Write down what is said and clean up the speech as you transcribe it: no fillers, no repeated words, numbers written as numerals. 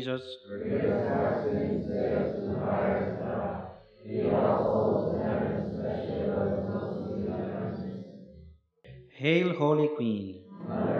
Jesus. Forgive us our sins, save us from the fire of hell. Lead all souls to heaven, especially those most in need of thy mercy. Hail, Holy Queen. Mother